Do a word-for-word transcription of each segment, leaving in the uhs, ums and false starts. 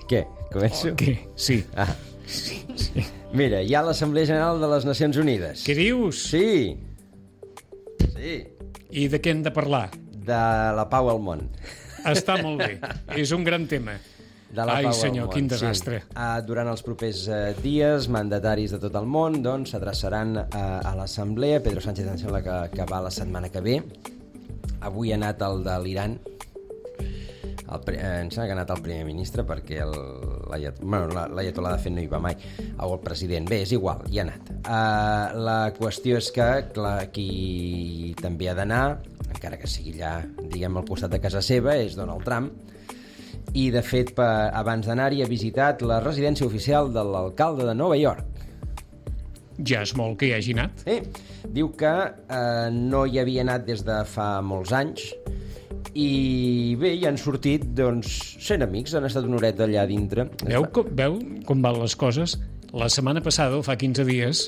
Què? Començo? Oh, què? Sí. Ah. Sí, sí. Mira, hi ha l'Assemblea General de les Nacions Unides. Què dius? Sí. Sí. I de què hem de parlar? De la pau al món. Està molt bé. És un gran tema. De la Ai, pau senyor, al món. quin desastre. Sí. Uh, durant els propers uh, dies, mandataris de tot el món doncs, s'adreçaran uh, a l'Assemblea. Pedro Sánchez em sembla que, que va la setmana que ve. Avui ha anat el de l'Iran. El, eh, em sembla que ha anat el primer ministre perquè el, bueno, l'Ayatollah de fet no hi va mai, o el president, bé, és igual, hi ha anat. Uh, la qüestió és que clar, qui també ha d'anar, encara que sigui allà, diguem, al costat de casa seva, és Donald Trump, i de fet pa, abans d'anar-hi ha visitat la residència oficial de l'alcalde de Nova York. Ja és molt que hi hagi anat. Sí, diu que eh, no hi havia anat des de fa molts anys, i bé, hi han sortit doncs, sent amics, han estat una horeta allà dintre. Veu com, veu com van les coses? La setmana passada, fa quinze dies,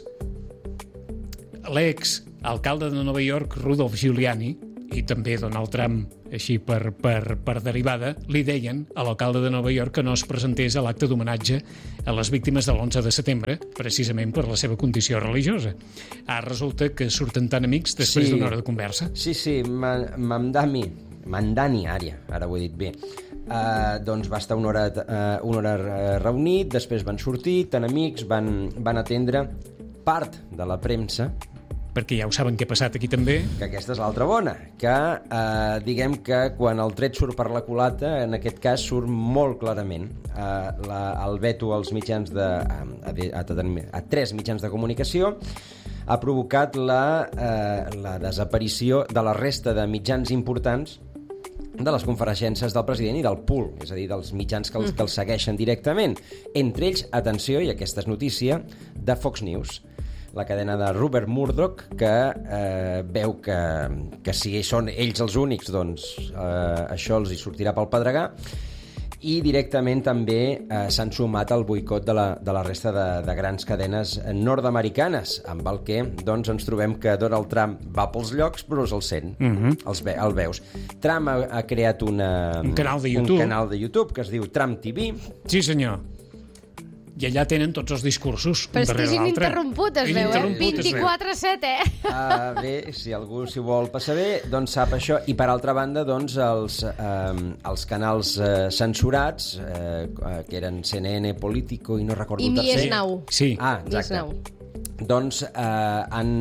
l'ex alcalde de Nova York, Rudolph Giuliani, i també Donald Trump, així per, per, per derivada, li deien a l'alcalde de Nova York que no es presentés a l'acte d'homenatge a les víctimes de l'onze de setembre, precisament per la seva condició religiosa. Ah, resulta que surten tan amics després Sí. d'una hora de conversa. Sí, sí, Ma- Mamdani, Mandani, ara, ara ho he dit bé, uh, doncs va estar una hora, uh, una hora uh, reunit, després van sortir, tan amics, van, van atendre part de la premsa, Perquè ja ho saben què ha passat aquí també. que aquesta és l'altra bona, que eh, diguem que quan el tret surt per la culata, en aquest cas surt molt clarament. Eh, la, el veto als mitjans de, a, a, a, a tres mitjans de comunicació ha provocat la, eh, la desaparició de la resta de mitjans importants de les compareixences del president i del pool, és a dir, dels mitjans que els, que els segueixen directament. Entre ells, atenció, i aquesta és notícia, de Fox News, la cadena de Rupert Murdoch, que eh, veu que, que si són ells els únics, doncs eh, això els hi sortirà pel pedregar, i directament també eh, s'han sumat al boicot de la, de la resta de, de grans cadenes nord-americanes, amb el que doncs, ens trobem que Donald Trump va pels llocs però no se'l sent, Mhm. els ve, el veus. Trump ha, ha creat una, Un canal de YouTube. un canal de YouTube que es diu Trump T V. Sí, senyor. I allà tenen tots els discursos, Però un és que darrere és l'altre. ininterromput, es veu, eh? Ininterromput es veu. vint-i-quatre set, eh? Uh, bé, si algú s'hi vol passar bé, doncs sap això. I per altra banda, doncs, els, uh, els canals uh, censurats, uh, que eren C N N, Político i no recordo I el tercer. Mies Nou. Sí. Ah, Mies exacte. Nou. Doncs uh, han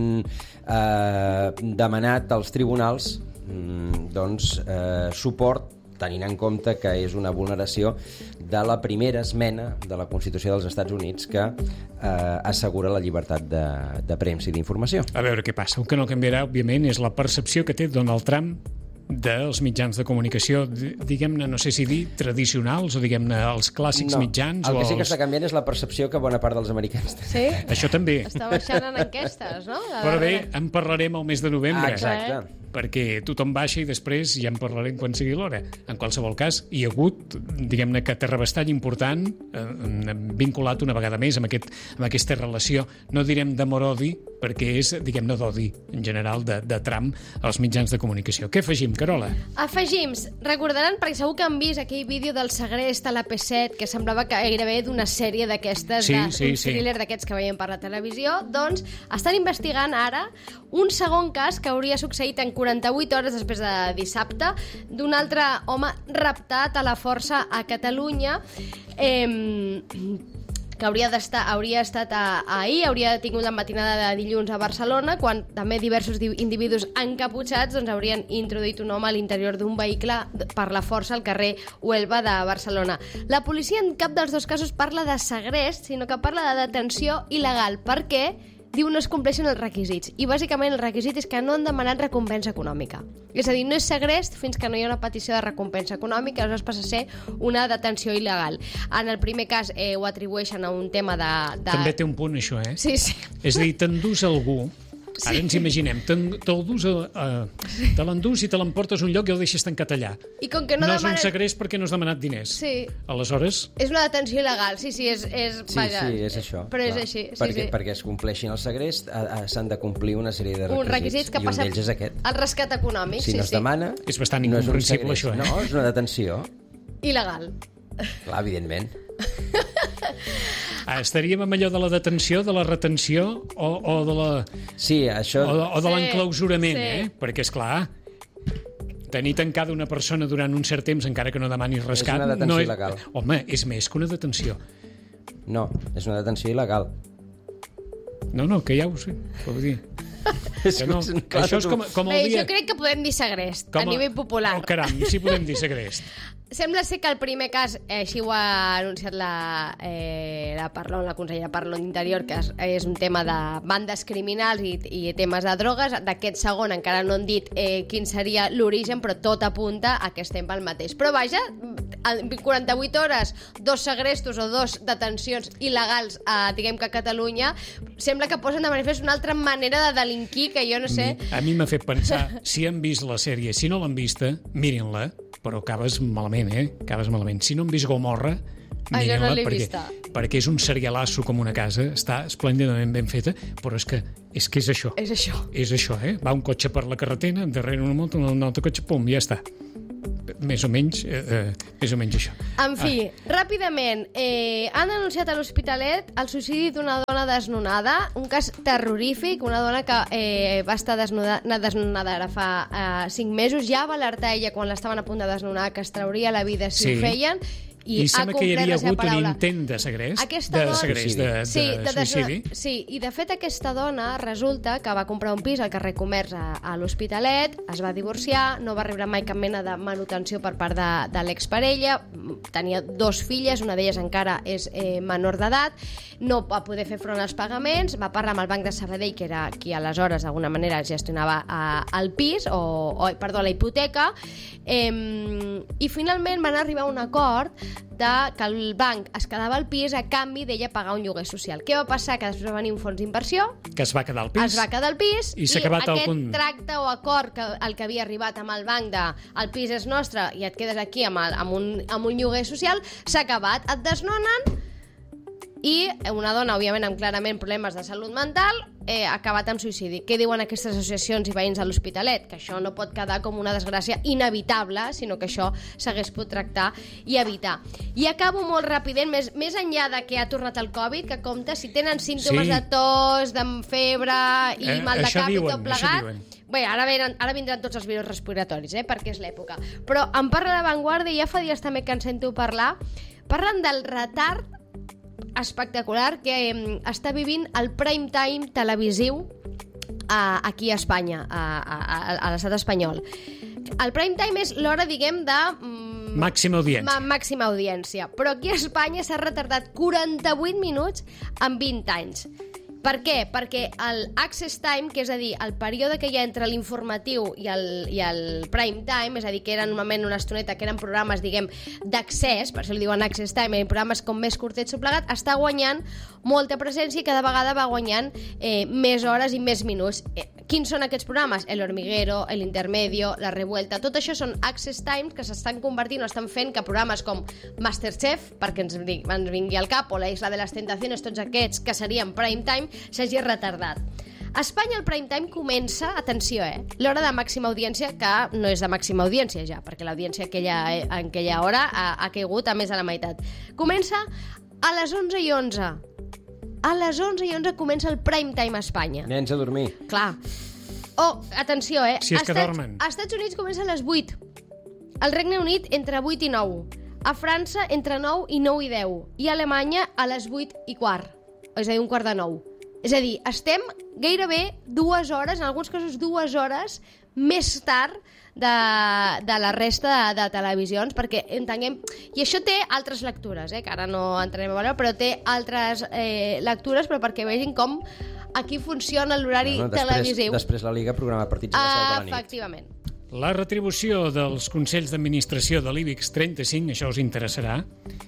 uh, demanat als tribunals mm, doncs, uh, suport, tenint en compte que és una vulneració de la primera esmena de la Constitució dels Estats Units que eh, assegura la llibertat de, de premsa i d'informació. A veure què passa. El que no canviarà, òbviament, és la percepció que té Donald Trump dels mitjans de comunicació, di- diguem-ne, no sé si dir tradicionals o diguem-ne els clàssics mitjans. el o que sí que els... està canviant és la percepció que bona part dels americans tenen. Sí? Això també. Està baixant en enquestes, no? A Però bé, veure. en parlarem el mes de novembre. Ah, exacte. Perquè tothom baixa i després ja en parlarem quan sigui l'hora. En qualsevol cas, hi ha hagut, diguem-ne, que terrabastall important eh, vinculat una vegada més amb, aquest, amb aquesta relació, no direm d'amor-odi, perquè és, diguem-ne, d'odi, en general, de, de Trump als mitjans de comunicació. Què afegim, Carola? Afegim, recordaran, perquè segur que han vist aquell vídeo del segrest a l'A P set, que semblava que gairebé d'una sèrie d'aquestes, Sí, de, sí, un sí. thriller d'aquests que veiem per la televisió, doncs estan investigant ara un segon cas que hauria succeït en quaranta-vuit hores després de dissabte d'un altre home raptat a la força a Catalunya, eh, que hauria d'estar hauria estat a, a ahir, hauria tingut la matinada de dilluns a Barcelona, quan també diversos di- individus encaputxats doncs, haurien introduït un home a l'interior d'un vehicle per la força al carrer Huelva de Barcelona. La policia en cap dels dos casos parla de segrest, sinó que parla de detenció il·legal. Per què? Diu no es compleixen els requisits. I bàsicament el requisit és que no han demanat recompensa econòmica. És a dir, no és segrest fins que no hi ha una petició de recompensa econòmica, aleshores passa a ser una detenció il·legal. En el primer cas eh, ho atribueixen a un tema de... de... També té un punt, això, eh? Sí, sí. És a dir, t'endús algú, ara Sí. ens imaginem, te'n- te'l dus a, a, te l'endús i te l'emportes a un lloc i el deixes tancat allà. I com que no, No és un demanen... segrest perquè no has demanat diners. Sí. Aleshores, És una detenció il·legal, sí, sí, és... és Sí, vaja, sí, és això. Però és clar. així, sí, perquè, sí. perquè es compleixin el segrest a, a, s'han de complir una sèrie de requisits. Un requisits que i un passa d'ells és aquest. al rescat econòmic, Si sí, no es sí. demana... És bastant no és un incomprensible, segrest. això, eh? No, és una detenció. Il·legal. Clar, evidentment. Estaríem amb allò de la detenció, de la retenció o, o de la... Sí, això... O de, o de Sí, l'enclausurament, sí. eh? Perquè, és clar, tenir tancada una persona durant un cert temps, encara que no demanis rescat... És una detenció no és... il·legal. Home, és més que una detenció. No, és una detenció il·legal. No, no, que ja ho sé, vull dir... Que no. Això és com, com Bé, el dia... jo crec que podem dir segrest, com a nivell popular. Oh, caram, sí podem dir segrest. Sembla ser que el primer cas, eh, així ho ha anunciat la, eh, la Parlon, la consellera Parlon d'Interior, que és, és un tema de bandes criminals i, i temes de drogues. D'aquest segon encara no han dit eh, quin seria l'origen, però tot apunta a que estem pel mateix. Però vaja, en quaranta-vuit hores, dos segrestos o dos detencions il·legals, a, diguem que a Catalunya, sembla que posen de manifest una altra manera de delinquir que jo no sé... A mi m'ha fet pensar, si han vist la sèrie, si no l'han vista, mirin-la, però acabes malament, eh? Acabes malament. Si no han vist Gomorra, mirin-la, no l'he perquè, vista. perquè és un serialasso com una casa, està esplèndidament ben feta, però és que és, que és això. És això. És això, eh? Va un cotxe per la carretera, darrere una moto, un altre cotxe, pum, ja està. Més o menys, eh, eh, més o menys això. En fi, ah. ràpidament, eh, han anunciat a l'Hospitalet el suïcidi d'una dona desnonada, un cas terrorífic, una dona que eh, va estar desnonada, desnonada ara fa eh, cinc mesos, ja va alertar ella quan l'estaven a punt de desnonar que es trauria la vida si Sí. ho feien, i, I ha sembla que hi complert havia la seva hagut un paraula. intent de segrest, Aquesta de dona- segrest, de, de, Sí, de suïcidi. desno- sí, i de fet aquesta dona resulta que va comprar un pis al carrer Comerç a, a l'Hospitalet, es va divorciar, no va rebre mai cap mena de manutenció per part de, de l'exparella, tenia dos filles, una d'elles encara és eh, menor d'edat, no va poder fer front als pagaments, va parlar amb el Banc de Sabadell, que era qui aleshores d'alguna manera gestionava eh, el pis, o, o perdó, la hipoteca, eh, i finalment van arribar a un acord de que el banc es quedava al pis a canvi d'ella pagar un lloguer social. Què va passar? Que després va venir un fons d'inversió, Que es va quedar al pis. es va quedar al pis I s'ha acabat aquest algun- tracte o acord que, al que havia arribat amb el banc de el pis és nostre i et quedes aquí amb, el, amb, un, amb un lloguer social s'ha acabat, et desnonen i una dona, òbviament, amb clarament problemes de salut mental, eh, ha acabat amb suïcidi. Què diuen aquestes associacions i veïns de l'Hospitalet? Que això no pot quedar com una desgràcia inevitable, sinó que això s'hagués pot tractar i evitar. I acabo molt ràpidament, més, més enllà de que ha tornat el Covid, que compta si tenen símptomes Sí. de tos, de febre i Eh, mal de això cap diuen, i tot això plegat. diuen. Bé, ara, venen, ara vindran tots els virus respiratoris, eh, perquè és l'època. Però em parla de Vanguardia, i ja fa dies també que en sento parlar, parlen del retard espectacular que eh, està vivint el prime time televisiu a, aquí a Espanya, a, a, a l'estat espanyol. El prime time és l'hora, diguem, de... Mm, Màxima audiència. ma- màxima audiència. Però aquí a Espanya s'ha retardat quaranta-vuit minuts en vint anys. Per què? Perquè el access time, que és a dir, el període que hi ha entre l'informatiu i el, i el prime time, és a dir, que era normalment una estoneta, que eren programes, diguem, d'accés, per això li diuen access time, i programes com més curtets o plegat, està guanyant molta presència i cada vegada va guanyant eh, més hores i més minuts. Eh, quins són aquests programes? El Hormiguero, El Intermedio, La Revuelta, tot això són access times que s'estan convertint o estan fent que programes com Masterchef, perquè ens, ens vingui al cap, o La Isla de les Tentaciones, tots aquests que serien prime time, s'hagi retardat. A Espanya el prime time comença, atenció, eh, l'hora de màxima audiència, que no és de màxima audiència ja, perquè l'audiència aquella, en aquella hora ha, ha caigut a més de la meitat. Comença a les onze i onze. A les onze i onze comença el prime time a Espanya. Nens a dormir. Clar. Oh, atenció, eh? Si és a que Estats, dormen. A Estats Units comença a les vuit. Al Regne Unit entre vuit i nou. A França entre nou i nou i deu. I a Alemanya a les vuit i quart. És a dir, un quart de nou. És a dir, estem gairebé dues hores, en alguns casos dues hores, més tard de, de la resta de, de televisions, perquè entenguem... I això té altres lectures, eh, que ara no entrarem a veure, però té altres eh, lectures, però perquè vegin com aquí funciona l'horari Bueno, després, televisiu. després la Liga programa partits a les set de la nit. Efectivament. La retribució dels Consells d'Administració de l'IBEX trenta-cinc, això us interessarà,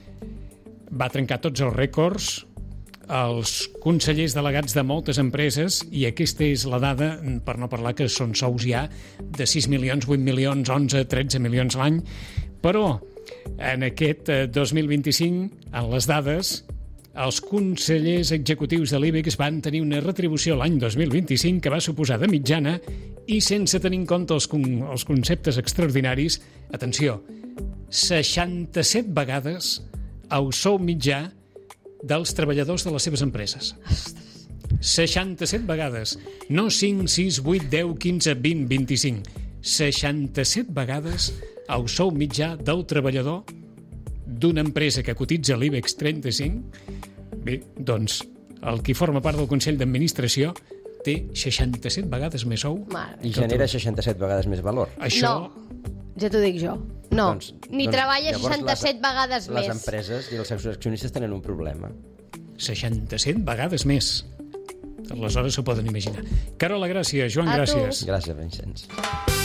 va trencar tots els rècords, els consellers delegats de moltes empreses, i aquesta és la dada, per no parlar que són sous ja de sis milions, vuit milions, onze, tretze milions l'any, però en aquest eh, dos mil vint-i-cinc, en les dades, els consellers executius de l'IBEX van tenir una retribució l'any dos mil vint-i-cinc que va suposar de mitjana, i sense tenir en compte els, con els conceptes extraordinaris, atenció, seixanta-set vegades el sou mitjà dels treballadors de les seves empreses. seixanta-set vegades. No cinc, sis, vuit, deu, quinze, vint, vint-i-cinc. seixanta-set vegades el sou mitjà del treballador d'una empresa que cotitza a l'IBEX trenta-cinc. Bé, doncs, el qui forma part del Consell d'Administració té seixanta-set vegades més sou. Mare. I genera seixanta-set vegades més valor. Això... No, ja t'ho dic jo. No, Doncs- ni doncs treballa llavors seixanta-set les- vegades Les més. empreses i els seus accionistes tenen un problema. seixanta-set vegades més. Aleshores s'ho poden imaginar. Carola, gràcies. Joan, A tu. gràcies. Gràcies, Vicenç.